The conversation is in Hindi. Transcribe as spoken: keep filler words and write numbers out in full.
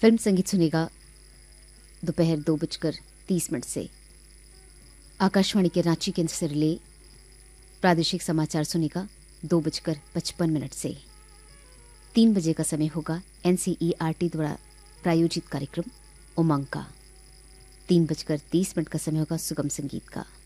फिल्म संगीत सुनेगा दोपहर दो बजकर तीस मिनट से। आकाशवाणी के रांची केंद्र से रिले प्रादेशिक समाचार सुनेगा दो बजकर पचपन मिनट से। तीन बजे का समय होगा एनसीईआरटी द्वारा प्रायोजित कार्यक्रम उमंग का। तीन बजकर तीस मिनट का समय होगा सुगम संगीत का।